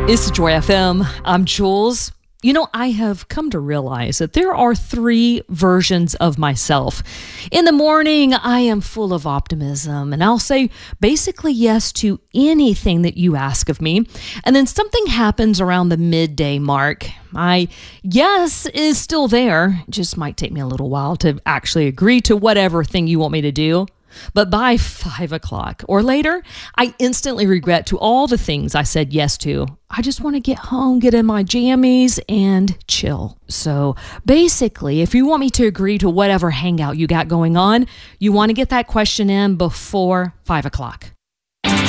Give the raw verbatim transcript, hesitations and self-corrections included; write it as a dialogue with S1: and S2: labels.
S1: It's Joy F M. I'm Jules. You know, I have come to realize that there are three versions of myself. In the morning, I am full of optimism, and I'll say basically yes to anything that you ask of me. And then something happens around the midday mark. My yes is still there. It just might take me a little while to actually agree to whatever thing you want me to do. But by five o'clock or later, I instantly regret to all the things I said yes to. I just want to get home, get in my jammies, and chill. So basically, if you want me to agree to whatever hangout you got going on, you want to get that question in before five o'clock.